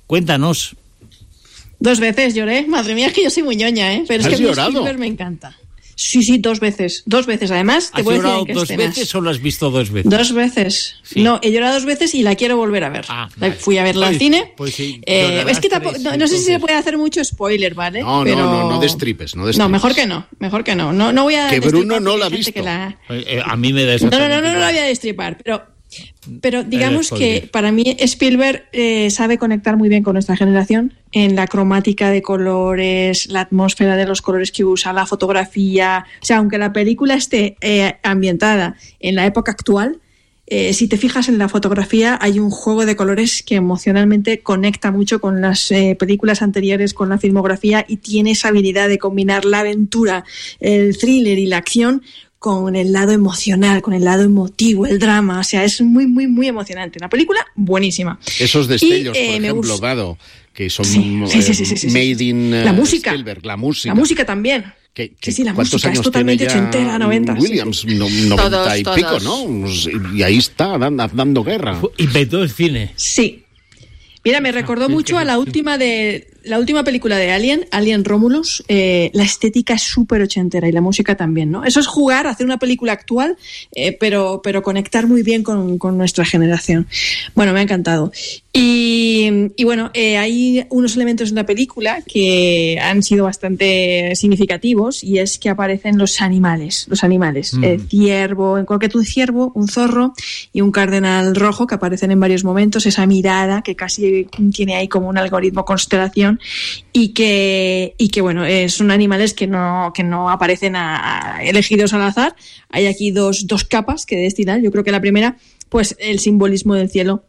Cuéntanos. 2 veces lloré. Madre mía, es que yo soy muy ñoña, ¿eh? Pero es que Spielberg me encanta. Sí, 2 veces. 2 veces. Además, te voy a decir en qué ¿Has llorado 2 veces o lo has visto 2 veces? 2 veces. Sí. No, he llorado 2 veces y la quiero volver a ver. Vale. Fui a verla al cine. Pues sí, es que tampoco, no sé si se puede hacer mucho spoiler, ¿vale? No destripes. No, mejor que no. No voy a... Que Bruno no la ha visto. A mí me da esa... No la voy a destripar, pero digamos que para mí Spielberg sabe conectar muy bien con nuestra generación en la cromática de colores, la atmósfera de los colores que usa, la fotografía. O sea, aunque la película esté ambientada en la época actual, si te fijas en la fotografía hay un juego de colores que emocionalmente conecta mucho con las películas anteriores, con la filmografía, y tiene esa habilidad de combinar la aventura, el thriller y la acción con el lado emocional, con el lado emotivo, el drama. O sea, es muy, muy, muy emocionante. Una película buenísima. Esos destellos, por ejemplo, Vado, que son made in la música. Spielberg. La música. La música también. La música es totalmente ochentera, 90. Williams, 90 y pico, ¿no? Y ahí está, dando guerra. Inventó el cine. Sí. Mira, me recordó mucho a la última película de Alien Romulus. La estética es súper ochentera y la música también, ¿no? Eso es jugar, hacer una película actual, pero conectar muy bien con nuestra generación. Bueno, me ha encantado. Y bueno, hay unos elementos en la película que han sido bastante significativos, y es que aparecen los animales. El ciervo, en concreto un ciervo, un zorro y un cardenal rojo, que aparecen en varios momentos. Esa mirada que casi tiene ahí como un algoritmo constelación, y que bueno, son animales que no aparecen elegidos al azar. Hay aquí dos capas que destilan. Yo creo que la primera, pues el simbolismo del ciervo,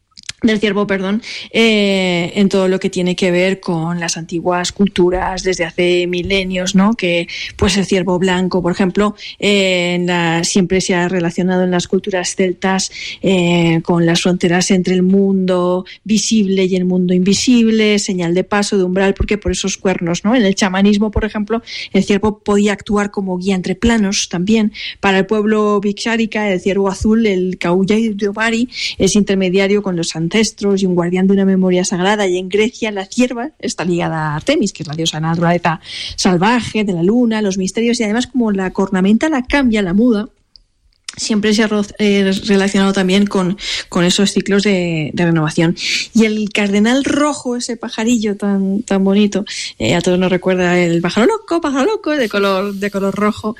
en todo lo que tiene que ver con las antiguas culturas desde hace milenios, ¿no? Que pues el ciervo blanco, por ejemplo, siempre se ha relacionado en las culturas celtas con las fronteras entre el mundo visible y el mundo invisible, señal de paso, de umbral, porque por esos cuernos, ¿no? En el chamanismo, por ejemplo, el ciervo podía actuar como guía entre planos también. Para el pueblo Bixárica, el ciervo azul, el Kauyai-Dobari, es intermediario con los ancestros y un guardián de una memoria sagrada. Y en Grecia la cierva está ligada a Artemis, que es la diosa de la naturaleza salvaje, de la luna, los misterios, y además como la cornamenta la cambia, la muda, siempre se ha relacionado también con esos ciclos de renovación. Y el cardenal rojo, ese pajarillo tan bonito, a todos nos recuerda el pájaro loco de color rojo.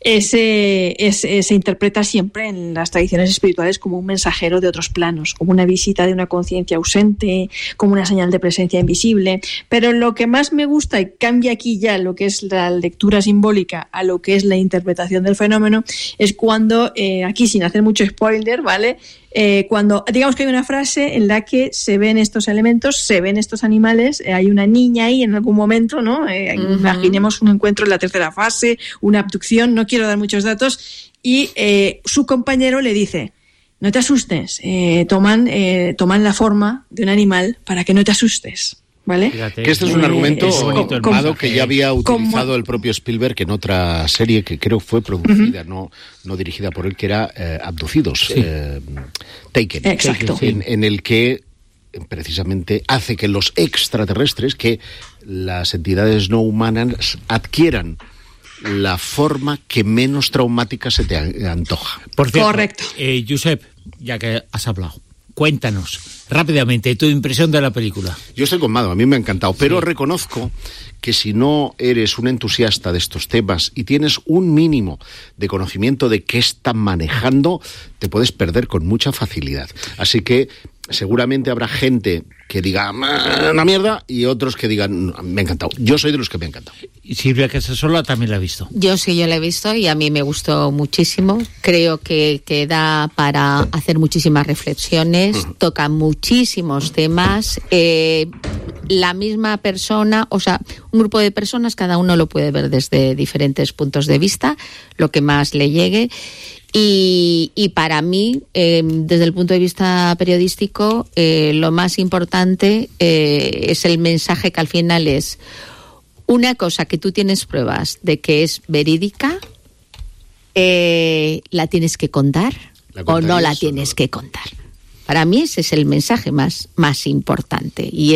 Se interpreta siempre en las tradiciones espirituales como un mensajero de otros planos, como una visita de una conciencia ausente, como una señal de presencia invisible. Pero lo que más me gusta, y cambia aquí ya lo que es la lectura simbólica a lo que es la interpretación del fenómeno, es cuando aquí, sin hacer mucho spoiler, ¿vale? Cuando digamos que hay una frase en la que se ven estos elementos, se ven estos animales, hay una niña ahí en algún momento, ¿no? Imaginemos un encuentro en la tercera fase, una abducción, no quiero dar muchos datos, y su compañero le dice: no te asustes, toman la forma de un animal para que no te asustes. ¿Vale? Fíjate, que este es un argumento que ya había utilizado el propio Spielberg en otra serie que creo fue producida, no dirigida por él, que era Abducidos, Taken. Exacto. En el que precisamente hace que los extraterrestres, que las entidades no humanas, adquieran la forma que menos traumática se te antoja. Por cierto, correcto. Josep, ya que has hablado, cuéntanos rápidamente tu impresión de la película. Yo estoy con Mado, a mí me ha encantado, pero reconozco que si no eres un entusiasta de estos temas y tienes un mínimo de conocimiento de qué están manejando, te puedes perder con mucha facilidad. Así que seguramente habrá gente que diga una mierda y otros que digan me ha encantado. Yo soy de los que me ha encantado. Y Silvia Casasola también la ha visto. Yo sí, yo la he visto y a mí me gustó muchísimo. Creo que da para hacer muchísimas reflexiones, toca muchísimos temas. La misma persona, o sea, un grupo de personas, cada uno lo puede ver desde diferentes puntos de vista, lo que más le llegue. Y para mí, desde el punto de vista periodístico, lo más importante es el mensaje, que al final es una cosa que tú tienes pruebas de que es verídica, la tienes que contar o no la tienes que contar. Para mí ese es el mensaje más importante. Y